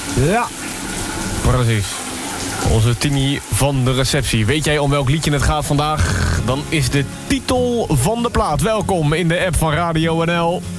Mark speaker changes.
Speaker 1: Ja, precies. Onze Tini van de receptie. Weet jij om welk liedje het gaat vandaag? Dan is de titel van de plaat. Welkom in de app van Radio NL.